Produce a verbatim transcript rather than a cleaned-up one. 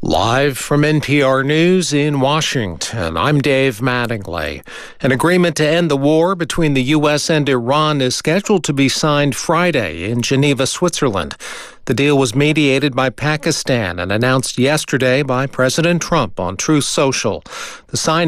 Live from N P R News in Washington, I'm Dave Mattingly. An agreement to end the war between the U S and Iran is scheduled to be signed Friday in Geneva, Switzerland. The deal was mediated by Pakistan and announced yesterday by President Trump on Truth Social. The signing